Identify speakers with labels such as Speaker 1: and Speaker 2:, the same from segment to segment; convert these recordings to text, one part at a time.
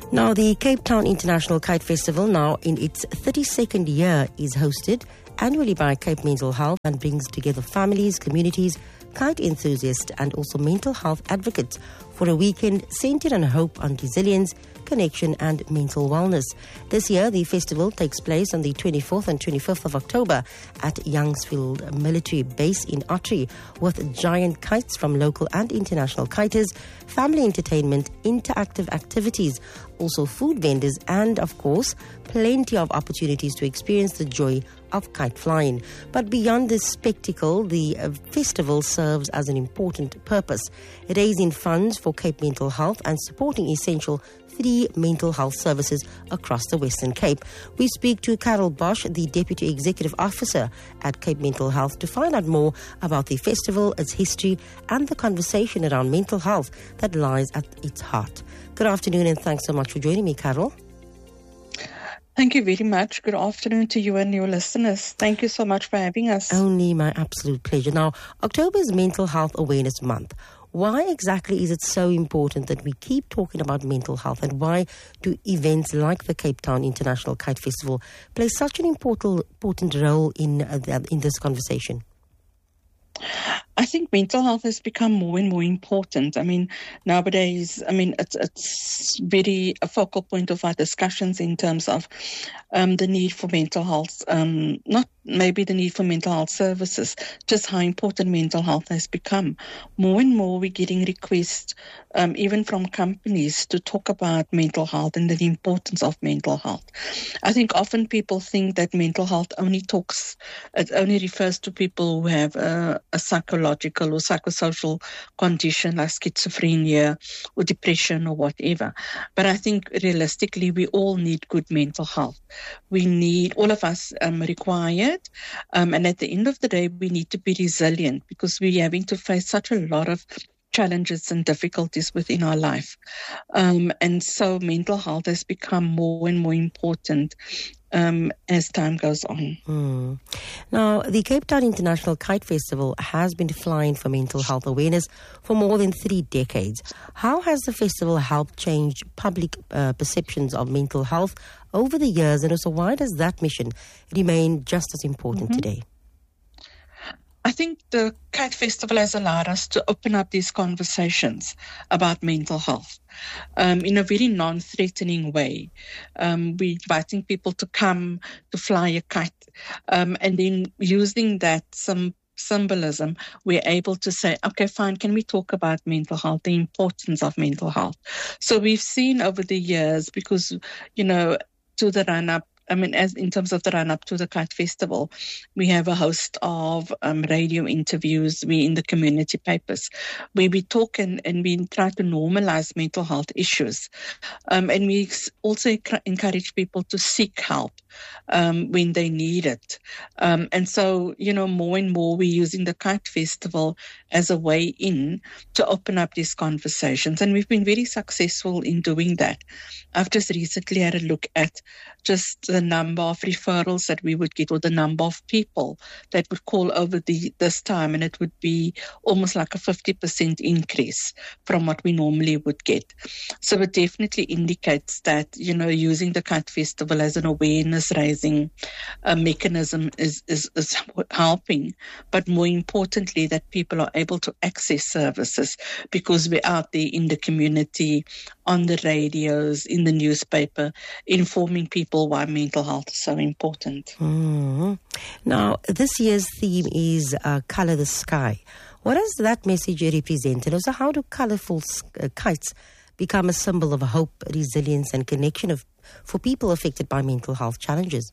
Speaker 1: Now, the Cape Town International Kite Festival, now in its 32nd year, is hosted annually by Cape Mental Health and brings together families, communities, kite enthusiasts and also mental health advocates for a weekend centered on hope, on resilience, connection and mental wellness. This year, the festival takes place on the 24th and 25th of October at Youngsfield Military Base in Ottery, with giant kites from local and international kiters, family entertainment, interactive activities, also food vendors and, of course, plenty of opportunities to experience the joy of kite flying. But beyond this spectacle, the festival serves as an important purpose, raising funds for Cape Mental Health and supporting essential free mental health services across the Western Cape. We speak to Carol Bosch, the Deputy Executive Officer at Cape Mental Health, to find out more about the festival, its history and the conversation around mental health that lies at its heart. Good afternoon and thanks so much for joining me, Carol.
Speaker 2: Thank you very much. Good afternoon to you and your listeners. Thank you so much for having us.
Speaker 1: Only my absolute pleasure. Now, October is Mental Health Awareness Month. Why exactly is it so important that we keep talking about mental health, and why do events like the Cape Town International Kite Festival play such an important role in this conversation?
Speaker 2: I think mental health has become more and more important. I mean, nowadays, it's very a focal point of our discussions in terms of the need for mental health, not maybe the need for mental health services, just how important mental health has become. More and more we're getting requests, even from companies, to talk about mental health and the importance of mental health. I think often people think that mental health only refers to people who have a psychological or psychosocial condition like schizophrenia or depression or whatever. But I think realistically, we all need good mental health. We need, all of us require it. And at the end of the day, we need to be resilient because we're having to face such a lot of challenges and difficulties within our life. And so mental health has become more and more important as time goes on.
Speaker 1: Now, the Cape Town International Kite Festival has been flying for mental health awareness for more than 3 decades. How has the festival helped change public perceptions of mental health over the years, and also why does that mission remain just as important today?
Speaker 2: I think the Kite Festival has allowed us to open up these conversations about mental health in a very non-threatening way. We're inviting people to come to fly a kite, and then using that symbolism, we're able to say, okay, fine, can we talk about mental health, the importance of mental health? So we've seen over the years, because, to the run-up, as in terms of the run-up to the Kite Festival, we have a host of radio interviews. We in the community papers where we talk and we try to normalize mental health issues. And we also encourage people to seek help when they need it. And so, more and more we're using the Kite Festival as a way in to open up these conversations. And we've been very successful in doing that. I've just recently had a look at just the number of referrals that we would get, or the number of people that would call over this time, and it would be almost like a 50% increase from what we normally would get. So it definitely indicates that, using the Kite Festival as an awareness-raising mechanism is helping, but more importantly, that people are able to access services because we're out there in the community, on the radios, in the newspaper, informing people why mental health is so important.
Speaker 1: Now, this year's theme is Colour the Sky. What does that message represent? And also, how do colourful kites become a symbol of hope, resilience and connection for people affected by mental health challenges?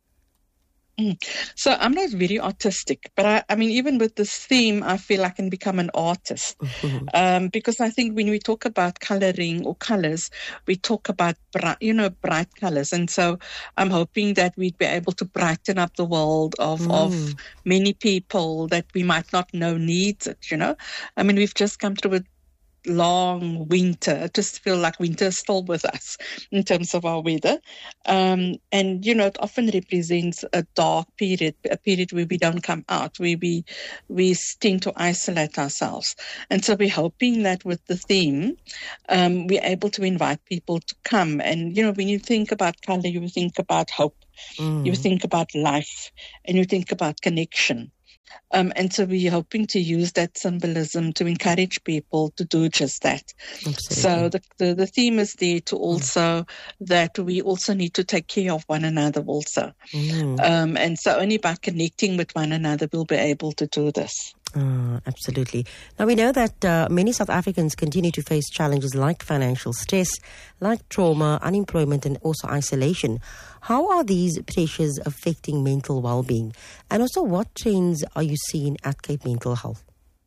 Speaker 2: So I'm not very artistic, but even with this theme, I feel I can become an artist. Because I think when we talk about coloring or colors, we talk about bright colors. And so I'm hoping that we'd be able to brighten up the world of many people that we might not know needs it, We've just come through long winter. It just feels like winter is still with us in terms of our weather. And, it often represents a dark period, a period where we don't come out, where we tend to isolate ourselves. And so we're hoping that with the theme, we're able to invite people to come. And, when you think about color, you think about hope, you think about life, and you think about connection. And so we're hoping to use that symbolism to encourage people to do just that.
Speaker 1: Absolutely.
Speaker 2: So the theme is there to also that we also need to take care of one another also. And so only by connecting with one another we'll be able to do this.
Speaker 1: Absolutely. Now, we know that many South Africans continue to face challenges like financial stress, like trauma, unemployment, and also isolation. How are these pressures affecting mental well-being? And also, what trends are you seeing at Cape Mental Health?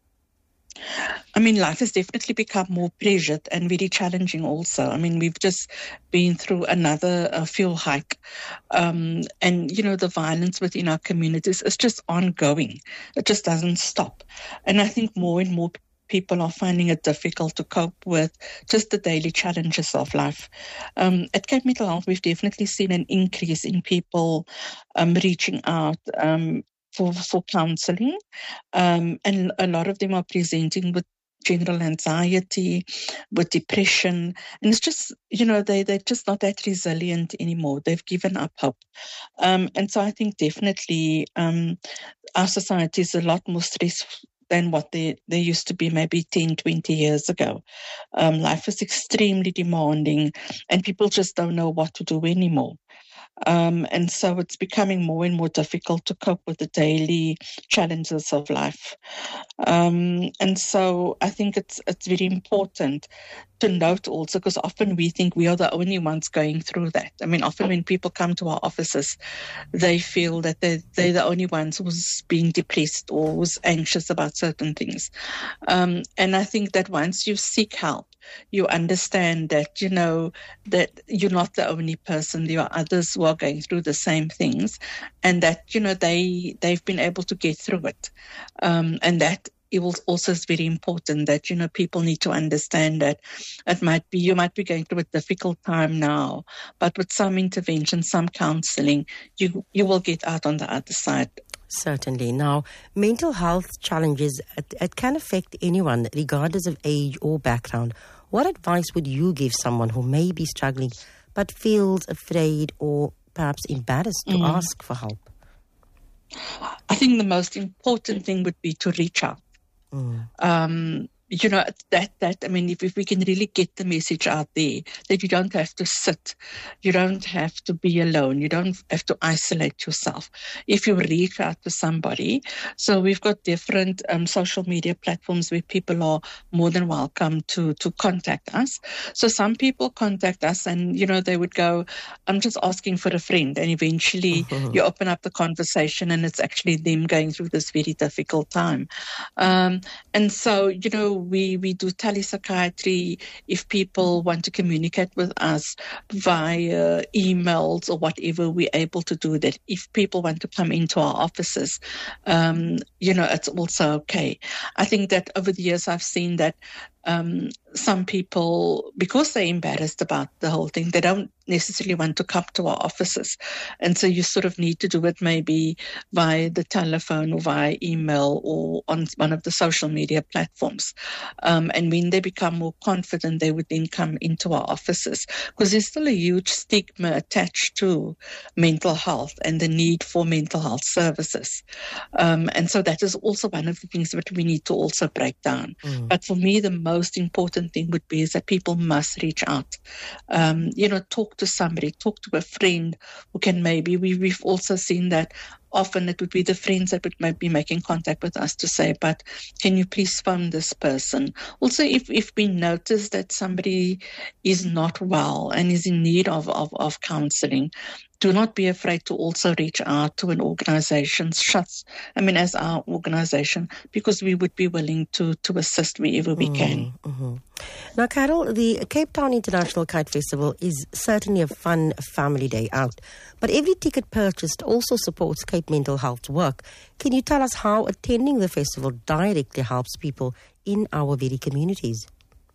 Speaker 2: I mean, life has definitely become more pressured and very challenging also. I mean, we've just been through another fuel hike. And, the violence within our communities is just ongoing. It just doesn't stop. And I think more and more people are finding it difficult to cope with just the daily challenges of life. At Cape Mental Health, we've definitely seen an increase in people reaching out for counseling. And a lot of them are presenting with general anxiety, with depression. And it's just, they're just not that resilient anymore. They've given up hope. And so I think definitely our society is a lot more stressful than what they used to be maybe 10, 20 years ago. Life is extremely demanding and people just don't know what to do anymore. And so it's becoming more and more difficult to cope with the daily challenges of life. And so I think it's very important to note also, because often we think we are the only ones going through that. I mean, often when people come to our offices, they feel that they're the only ones who's being depressed or who's anxious about certain things. And I think that once you seek help, you understand that, that you're not the only person. There are others who are going through the same things, and that, they've been able to get through it. And that it also is very important that, people need to understand that you might be going through a difficult time now, but with some intervention, some counseling, you will get out on the other side.
Speaker 1: Certainly. Now, mental health challenges, it can affect anyone, regardless of age or background. What advice would you give someone who may be struggling but feels afraid or perhaps embarrassed to ask for help?
Speaker 2: I think the most important thing would be to reach out. If we can really get the message out there that you don't have to sit, you don't have to be alone, you don't have to isolate yourself. If you reach out to somebody, so we've got different social media platforms where people are more than welcome to contact us. So some people contact us and, they would go, I'm just asking for a friend. And eventually you open up the conversation and it's actually them going through this very difficult time. And so, we do telepsychiatry if people want to communicate with us via emails or whatever, we're able to do that. If people want to come into our offices, it's also okay. I think that over the years I've seen that some people, because they're embarrassed about the whole thing, they don't necessarily want to come to our offices. And so you sort of need to do it maybe via the telephone or via email or on one of the social media platforms. And when they become more confident, they would then come into our offices, because there's still a huge stigma attached to mental health and the need for mental health services. And so that is also one of the things that we need to also break down. But for me, the most important thing would be is that people must reach out. Talk to somebody, talk to a friend who can maybe, we've also seen that often it would be the friends that would be making contact with us to say, but can you please phone this person? Also, if we notice that somebody is not well and is in need of counseling, do not be afraid to also reach out to an organization, as our organization, because we would be willing to assist wherever we can.
Speaker 1: Now, Carol, the Cape Town International Kite Festival is certainly a fun family day out, but every ticket purchased also supports Cape Mental Health's work. Can you tell us how attending the festival directly helps people in our very communities?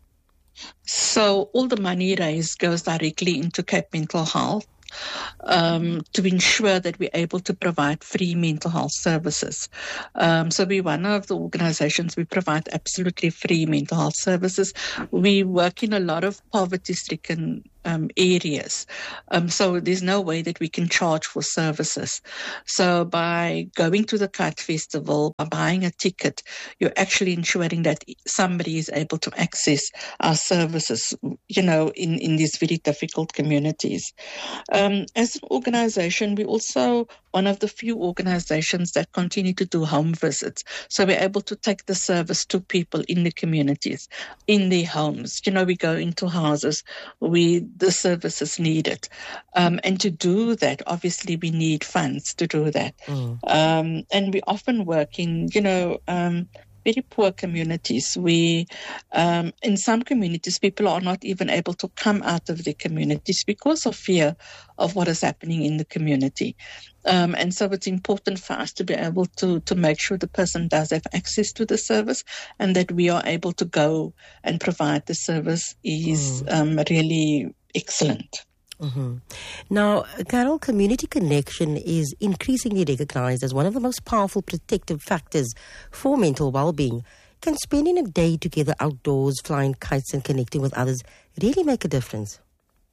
Speaker 2: So all the money raised goes directly into Cape Mental Health, to ensure that we're able to provide free mental health services. So we're one of the organizations, we provide absolutely free mental health services. We work in a lot of poverty-stricken areas. So there's no way that we can charge for services. So by going to the Kite Festival, by buying a ticket, you're actually ensuring that somebody is able to access our services, in these very difficult communities. As an organization, we also one of the few organizations that continue to do home visits. So we're able to take the service to people in the communities, in their homes. We go into houses where the service is needed. And to do that, obviously, we need funds to do that. And we often work in, very poor communities. In some communities, people are not even able to come out of their communities because of fear of what is happening in the community. And so it's important for us to be able to make sure the person does have access to the service, and that we are able to go and provide the service is really excellent.
Speaker 1: Mm-hmm. Now, Carol, community connection is increasingly recognized as one of the most powerful protective factors for mental well-being. Can spending a day together outdoors, flying kites and connecting with others really make a difference?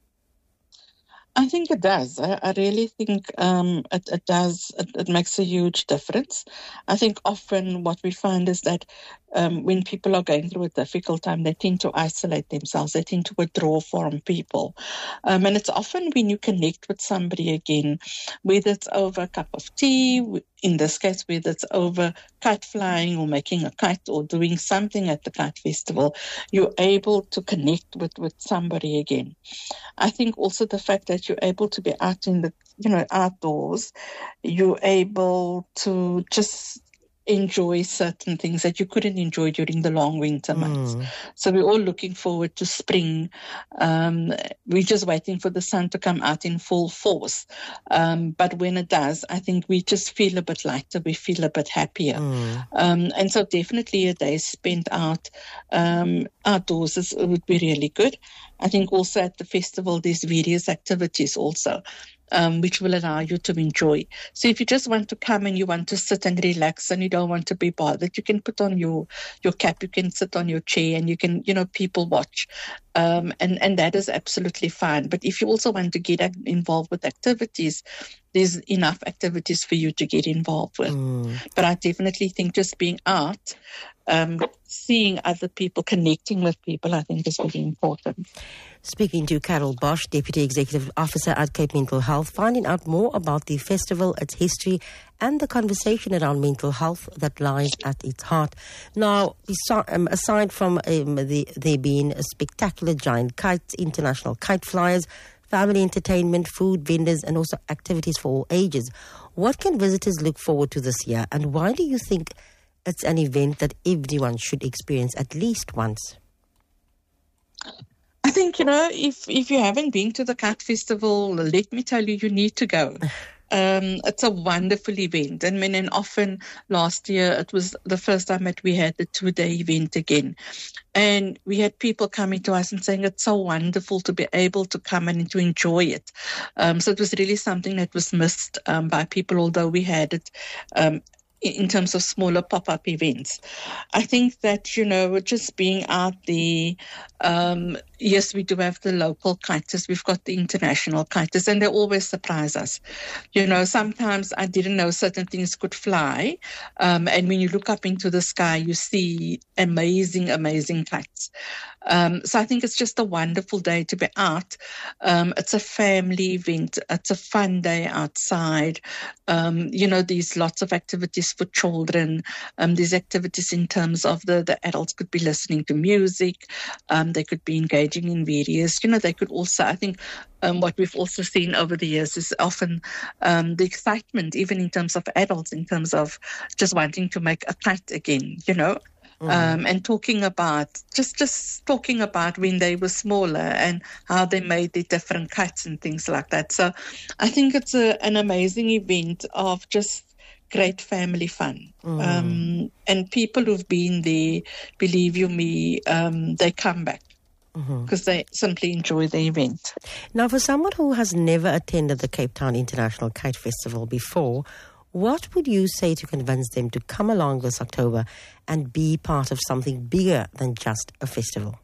Speaker 2: I think it does. I really think it does. It makes a huge difference. I think often what we find is that when people are going through a difficult time, they tend to isolate themselves. They tend to withdraw from people. And it's often when you connect with somebody again, whether it's over a cup of tea, in this case, whether it's over kite flying or making a kite or doing something at the Kite Festival, you're able to connect with somebody again. I think also the fact that you're able to be out in the, outdoors, you're able to just enjoy certain things that you couldn't enjoy during the long winter months. So we're all looking forward to spring. We're just waiting for the sun to come out in full force. But when it does, I think we just feel a bit lighter. We feel a bit happier. And so definitely a day spent outdoors would be really good. I think also at the festival, there's various activities also, which will allow you to enjoy. So if you just want to come and you want to sit and relax and you don't want to be bothered, you can put on your cap, you can sit on your chair and you can, people watch. And that is absolutely fine. But if you also want to get involved with activities, there's enough activities for you to get involved with. But I definitely think just being out, seeing other people, connecting with people, I think is really important.
Speaker 1: Speaking to Carol Bosch, Deputy Executive Officer at Cape Mental Health, finding out more about the festival, its history, and the conversation around mental health that lies at its heart. Now, aside from there being a spectacular giant kites, international kite flyers, family entertainment, food vendors, and also activities for all ages, what can visitors look forward to this year, and why do you think it's an event that everyone should experience at least once?
Speaker 2: I think, if you haven't been to the Kite Festival, let me tell you, you need to go. It's a wonderful event. And often last year, it was the first time that we had the 2-day event again. And we had people coming to us and saying it's so wonderful to be able to come and to enjoy it. So it was really something that was missed by people, although we had it in terms of smaller pop-up events. I think that, just being out there, yes, we do have the local kiters, we've got the international kiters, and they always surprise us. Sometimes I didn't know certain things could fly, and when you look up into the sky, you see amazing, amazing kites. So I think it's just a wonderful day to be out. It's a family event. It's a fun day outside. There's lots of activities for children. There's activities in terms of the adults could be listening to music. They could be engaging in various, they could also, I think, what we've also seen over the years is often the excitement, even in terms of adults, in terms of just wanting to make a kite again, and talking about, just talking about when they were smaller and how they made the different kites and things like that. So I think it's an amazing event of just great family fun. And people who've been there, believe you me, they come back. because they simply enjoy the event.
Speaker 1: Now, for someone who has never attended the Cape Town International Kite Festival before, what would you say to convince them to come along this October and be part of something bigger than just a festival?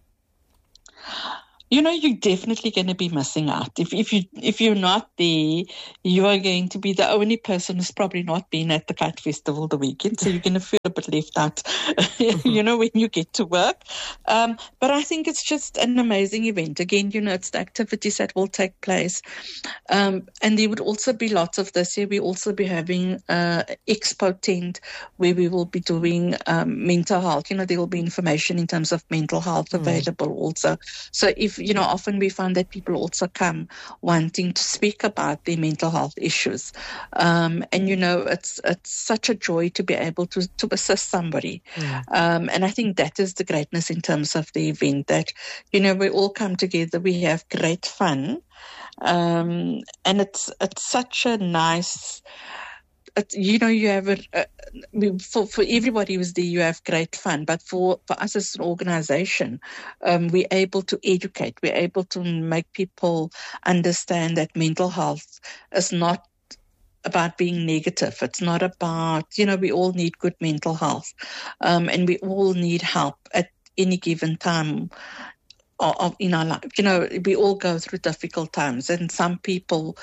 Speaker 2: You know, you're definitely going to be missing out. If you're not there, you are going to be the only person who's probably not been at the Kite Festival the weekend. So you're going to feel a bit left out, when you get to work. But I think it's just an amazing event. Again, it's the activities that will take place. And there would also be lots of this year. We also be having expo tent where we will be doing mental health. There will be information in terms of mental health available also. So often we find that people also come wanting to speak about their mental health issues. And it's such a joy to be able to assist somebody. And I think that is the greatness in terms of the event, that, we all come together, we have great fun. And it's such a nice... you have for everybody who's there, you have great fun. But for us as an organization, we're able to educate. We're able to make people understand that mental health is not about being negative. It's not about, we all need good mental health. And we all need help at any given time in our life. We all go through difficult times, and some people,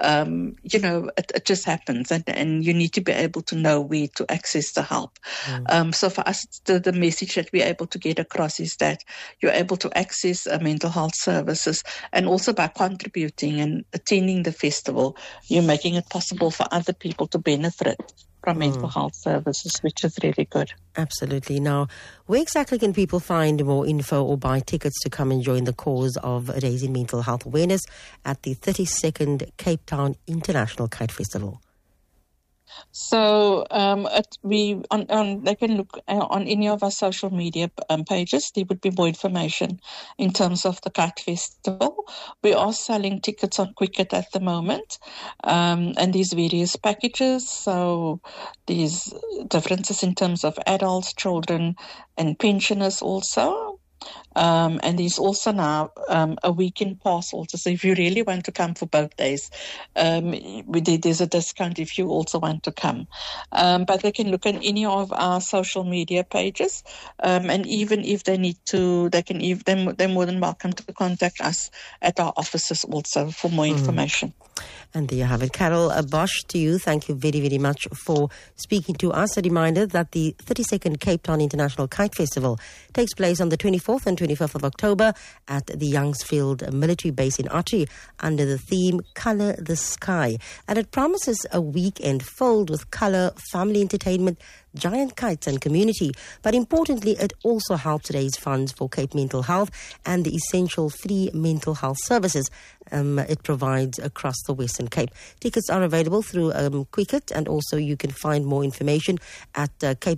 Speaker 2: it just happens, and you need to be able to know where to access the help. So for us, the message that we're able to get across is that you're able to access mental health services, and also by contributing and attending the festival, you're making it possible for other people to benefit from mental health services, which is really good.
Speaker 1: Absolutely. Now, where exactly can people find more info or buy tickets to come and join the cause of raising mental health awareness at the 32nd Cape Town International Kite Festival?
Speaker 2: So they can look on any of our social media pages. There would be more information in terms of the Kite Festival. We are selling tickets on Quicket at the moment, and these various packages. So there's differences in terms of adults, children, and pensioners also. And there's also now a weekend pass also. So if you really want to come for both days, there's a discount if you also want to come. But they can look at any of our social media pages. And even if they need to, they're more than welcome to contact us at our offices also for more information.
Speaker 1: And there you have it. Carol Bosch, to you, thank you very, very much for speaking to us. A reminder that the 32nd Cape Town International Kite Festival takes place on the 24th and 25th of October at the Youngsfield Military Base in Archie under the theme Colour the Sky. And it promises a weekend filled with colour, family entertainment, giant kites and community. But importantly, it also helps raise funds for Cape Mental Health and the essential free mental health services it provides across the Western Cape. Tickets are available through Quicket, and also you can find more information at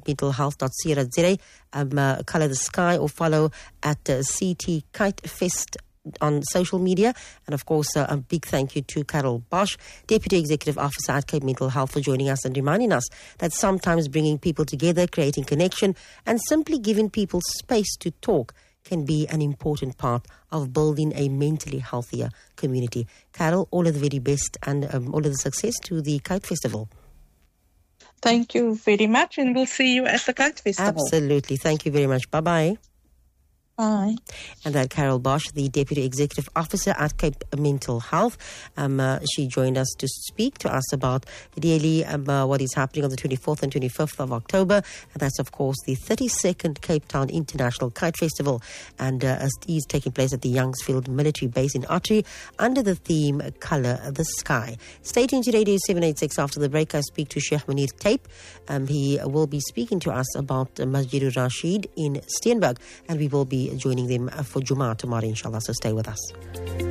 Speaker 1: capementalhealth.co.za, Colour the Sky, or follow at CT Kite Fest on social media. And of course, a big thank you to Carol Bosch, Deputy Executive Officer at Cape Mental Health, for joining us and reminding us that sometimes bringing people together, creating connection, and simply giving people space to talk can be an important part of building a mentally healthier community. Carol, all of the very best and all of the success to the Kite Festival.
Speaker 2: Thank you very much, and we'll see you at the Kite Festival.
Speaker 1: Absolutely. Thank you very much. Bye-bye.
Speaker 2: Bye.
Speaker 1: And that Carol Bosch, the Deputy Executive Officer at Cape Mental Health, she joined us to speak to us about really what is happening on the 24th and 25th of October. And that's, of course, the 32nd Cape Town International Kite Festival. And it is taking place at the Youngsfield Military Base in Archie under the theme Colour the Sky. Stay tuned to Radio 786. After the break, I speak to Sheikh Munir Tape. He will be speaking to us about Masjid Rashid in Steenberg, and we will be joining them for Jummah tomorrow, inshallah. So stay with us.